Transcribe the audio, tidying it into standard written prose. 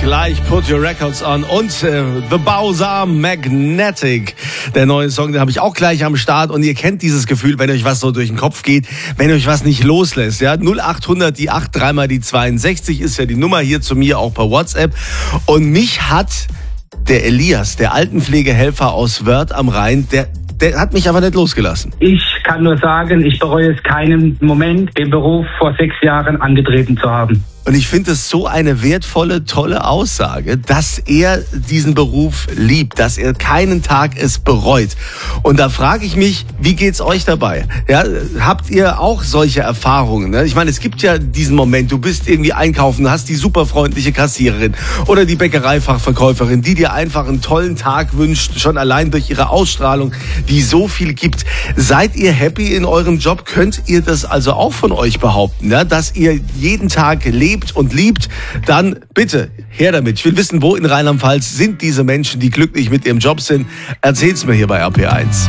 gleich Put Your Records On und The Bowser Magnetic. Der neue Song, den habe ich auch gleich am Start und ihr kennt dieses Gefühl, wenn euch was so durch den Kopf geht, wenn euch was nicht loslässt. Ja? 0800 die 8 3 mal die 62 ist ja die Nummer hier zu mir, auch per WhatsApp. Und mich hat der Elias, der Altenpflegehelfer aus Wörth am Rhein, der hat mich aber nicht losgelassen. Ich kann nur sagen, ich bereue es keinen Moment, den Beruf vor 6 Jahren angetreten zu haben. Und ich finde es so eine wertvolle, tolle Aussage, dass er diesen Beruf liebt, dass er keinen Tag es bereut. Und da frage ich mich, wie geht's euch dabei? Ja, habt ihr auch solche Erfahrungen? Ne? Ich meine, es gibt ja diesen Moment, du bist irgendwie einkaufen, hast die super freundliche Kassiererin oder die Bäckereifachverkäuferin, die dir einfach einen tollen Tag wünscht, schon allein durch ihre Ausstrahlung, die so viel gibt. Seid ihr happy in eurem Job? Könnt ihr das also auch von euch behaupten, ne? Dass ihr jeden Tag lebt und liebt, dann bitte her damit. Ich will wissen, wo in Rheinland-Pfalz sind diese Menschen, die glücklich mit ihrem Job sind. Erzähl's mir hier bei RP1.